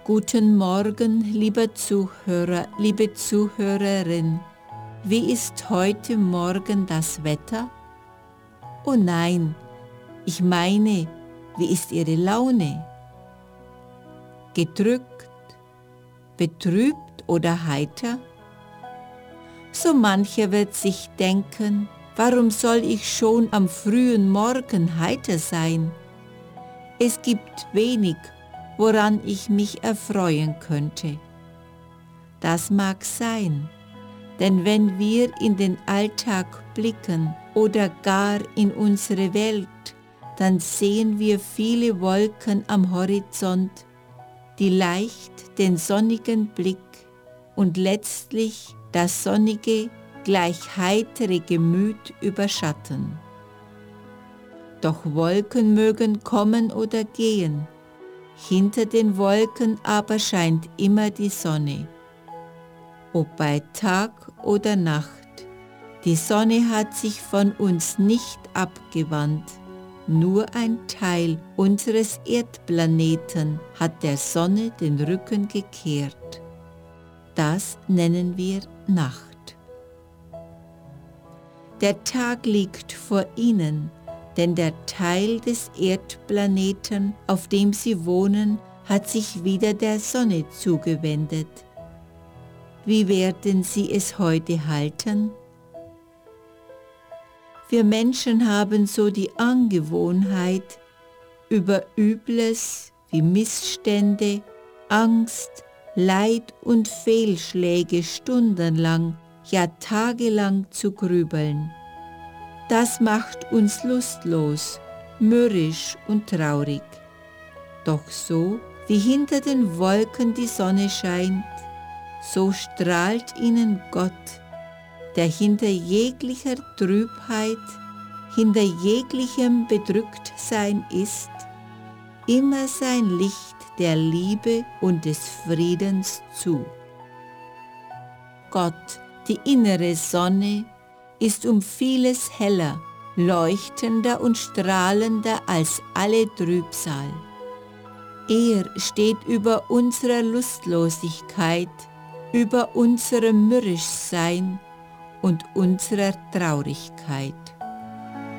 Guten Morgen, lieber Zuhörer, liebe Zuhörerin. Wie ist heute Morgen das Wetter? Oh nein, ich meine, wie ist Ihre Laune? Gedrückt, betrübt oder heiter? So mancher wird sich denken, warum soll ich schon am frühen Morgen heiter sein? Es gibt wenig, woran ich mich erfreuen könnte. Das mag sein, denn wenn wir in den Alltag blicken oder gar in unsere Welt, dann sehen wir viele Wolken am Horizont, die leicht den sonnigen Blick und letztlich das sonnige, gleich heitere Gemüt überschatten. Doch Wolken mögen kommen oder gehen, hinter den Wolken aber scheint immer die Sonne. Ob bei Tag oder Nacht, die Sonne hat sich von uns nicht abgewandt. Nur ein Teil unseres Erdplaneten hat der Sonne den Rücken gekehrt. Das nennen wir Nacht. Der Tag liegt vor Ihnen, denn der Teil des Erdplaneten, auf dem Sie wohnen, hat sich wieder der Sonne zugewendet. Wie werden Sie es heute halten? Wir Menschen haben so die Angewohnheit, über Übles wie Missstände, Angst, Leid und Fehlschläge stundenlang, ja tagelang zu grübeln. Das macht uns lustlos, mürrisch und traurig. Doch so, wie hinter den Wolken die Sonne scheint, so strahlt ihnen Gott, der hinter jeglicher Trübheit, hinter jeglichem Bedrücktsein ist, immer sein Licht der Liebe und des Friedens zu. Gott, die innere Sonne, ist um vieles heller, leuchtender und strahlender als alle Trübsal. Er steht über unserer Lustlosigkeit, über unserem Mürrischsein und unserer Traurigkeit.